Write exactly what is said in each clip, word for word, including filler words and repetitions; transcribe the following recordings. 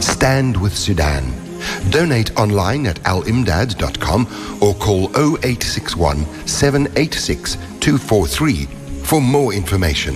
Stand with Sudan. Donate online at al imdad dot com or call oh eight six one, seven eight six, two four three for more information.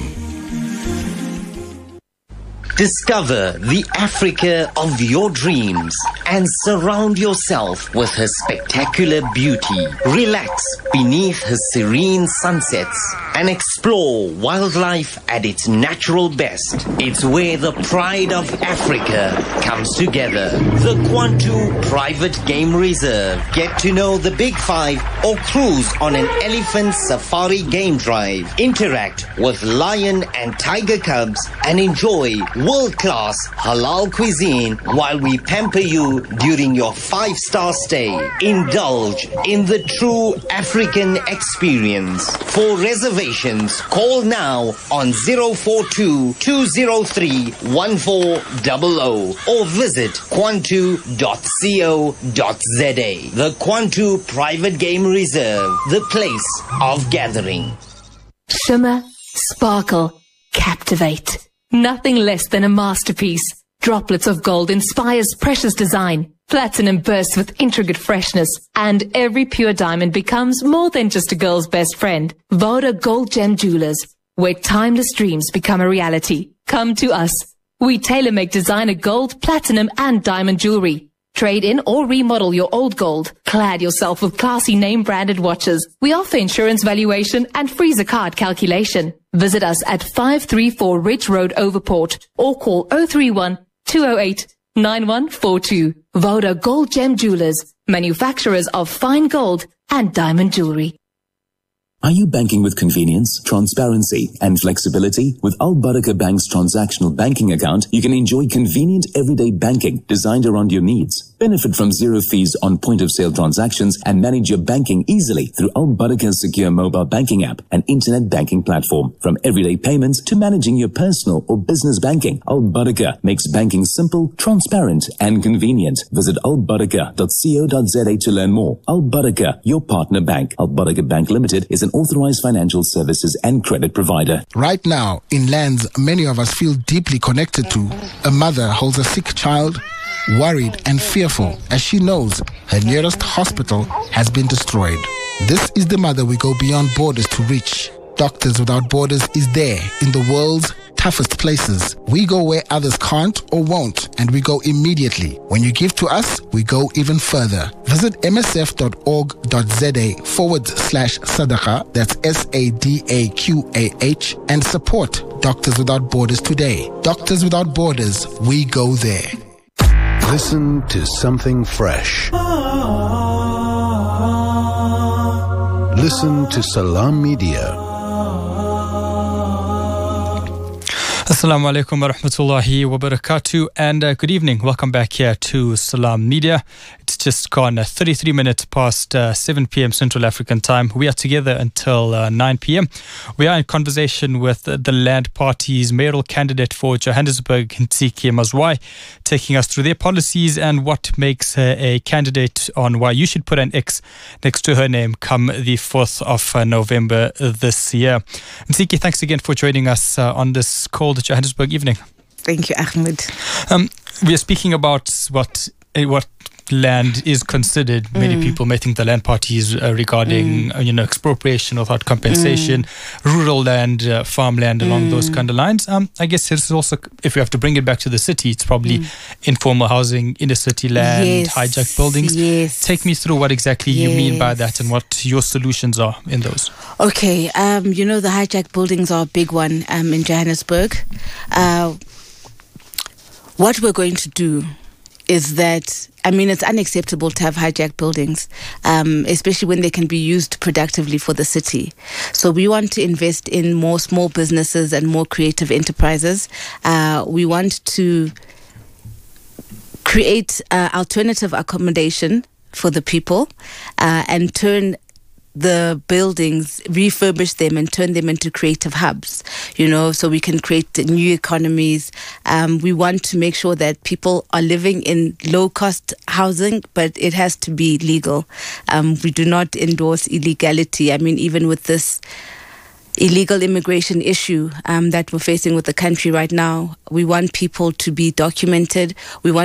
Discover the Africa of your dreams and surround yourself with her spectacular beauty. Relax beneath her serene sunsets and explore wildlife at its natural best. It's where the pride of Africa comes together. The Kwantu Private Game Reserve. Get to know the Big Five or cruise on an elephant safari game drive. Interact with lion and tiger cubs and enjoy world-class halal cuisine while we pamper you during your five-star stay. Indulge in the true African experience. For reservations, call now on zero four two, two zero three, one four zero zero or visit kwantu dot co dot za. The Kwantu Private Game Reserve, the place of gathering. Shimmer, sparkle, captivate. Nothing less than a masterpiece. Droplets of gold inspires precious design. Platinum bursts with intricate freshness. And every pure diamond becomes more than just a girl's best friend. Voda Gold Gem Jewelers, where timeless dreams become a reality. Come to us. We tailor-make designer gold, platinum, and diamond jewelry. Trade in or remodel your old gold. Clad yourself with classy name-branded watches. We offer insurance valuation and freezer card calculation. Visit us at five three four Ridge Road, Overport, or call oh three one, two oh eight, nine one four two. Voda Gold Gem Jewelers, manufacturers of fine gold and diamond jewelry. Are you banking with convenience, transparency, and flexibility? With Al Barakah Bank's transactional banking account, you can enjoy convenient everyday banking designed around your needs. Benefit from zero fees on point-of-sale transactions and manage your banking easily through Al Barakah's secure mobile banking app and internet banking platform. From everyday payments to managing your personal or business banking, Al Barakah makes banking simple, transparent, and convenient. Visit al barakah dot co dot za to learn more. Al Barakah, your partner bank. Al Barakah Bank Limited is an authorized financial services and credit provider. Right now, in lands many of us feel deeply connected to, a mother holds a sick child, worried and fearful as she knows her nearest hospital has been destroyed. This is the mother we go beyond borders to reach. Doctors Without Borders is there in the world's toughest places. We go where others can't or won't, and we go immediately. When you give to us, we go even further. Visit msf.org.za forward slash sadaqa, that's S A D A Q A H, and support Doctors Without Borders today. Doctors Without Borders, we go there. Listen to something fresh. Listen to Salam Media. Assalamu alaikum wa rahmatullahi wa barakatuh, and uh, good evening. Welcome back here to Salam Media. It's just gone uh, thirty-three minutes past uh, seven p.m. Central African time. We are together until uh, nine p.m. We are in conversation with uh, the Land Party's mayoral candidate for Johannesburg, Ntsiki Mazwai, taking us through their policies and what makes her a candidate, on why you should put an X next to her name come the fourth of uh, November this year. Ntsiki, thanks again for joining us uh, on this cold Johannesburg evening. Thank you, Ahmed. Um, we are speaking about what uh, what land is considered. Mm. Many people may think the land party is uh, regarding mm. uh, you know expropriation without compensation, mm. rural land, uh, farmland, along mm. those kind of lines. Um, I guess it's also, if we have to bring it back to the city, it's probably mm. informal housing, inner city land, yes. hijacked buildings. Yes. Take me through what exactly yes. you mean by that and what your solutions are in those. Okay, um, you know the hijacked buildings are a big one um, in Johannesburg. Uh, what we're going to do is that, I mean, it's unacceptable to have hijacked buildings, um, especially when they can be used productively for the city. So we want to invest in more small businesses and more creative enterprises. Uh, we want to create uh, alternative accommodation for the people uh, and turn the buildings, refurbish them and turn them into creative hubs, you know, so we can create new economies. Um, we want to make sure that people are living in low-cost housing, but it has to be legal. Um, we do not endorse illegality. I mean, even with this illegal immigration issue um, that we're facing with the country right now, we want people to be documented. We want